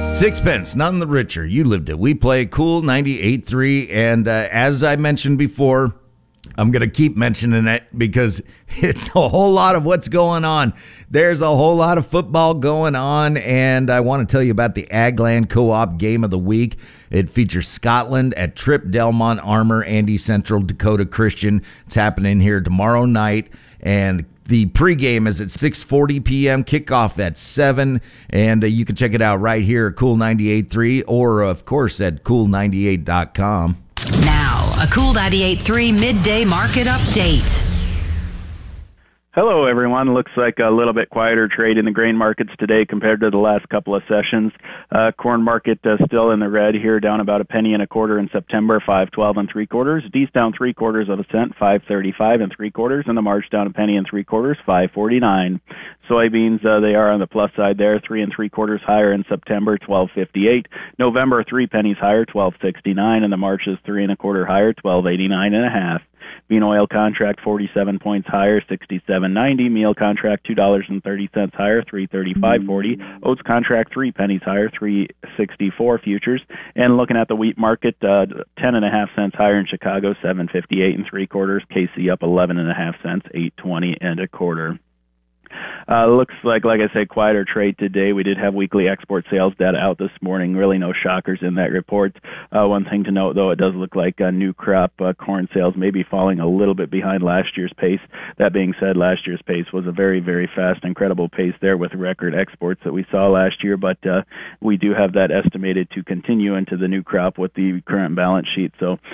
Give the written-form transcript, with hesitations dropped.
Sixpence, none the richer. You lived it. We play Cool 98.3, and as I mentioned before, I'm going to keep mentioning it because it's a whole lot of what's going on. There's a whole lot of football going on, and I want to tell you about the Agland Co-op Game of the Week. It features Scotland at Trip Delmont Armor, Andy Central, Dakota Christian. It's happening here tomorrow night, and the pregame is at 6:40 p.m., kickoff at 7, and you can check it out right here at Cool 98.3 or, of course, at cool98.com. Now, a Cool 98.3 midday market update. Hello, everyone. Looks like a little bit quieter trade in the grain markets today compared to the last couple of sessions. Corn market still in the red here, down about a penny and a quarter in September, 5.12 3/4. D's down 3/4 cent, 5.35 3/4, and the March down a penny and 3/4, 5.49. Soybeans, they are on the plus side there, 3 3/4 higher in September, 12.58. November 3 pennies higher, 12.69, and the March is 3 1/4 higher, 12.89.5. Bean oil contract 47 points higher, 67.90. Meal contract $2.30 higher, 335.40. Oats contract 3 pennies higher, 364 futures. And looking at the wheat market, 10.5 cents higher in Chicago, 7.58 3/4. KC up 11.5 cents, 8.20 1/4. Looks like I said, quieter trade today. We did have weekly export sales data out this morning. Really no shockers in that report. One thing to note, though, it does look like new crop corn sales may be falling a little bit behind last year's pace. That being said, last year's pace was a very, very fast, incredible pace there with record exports that we saw last year. But we do have that estimated to continue into the new crop with the current balance sheet. So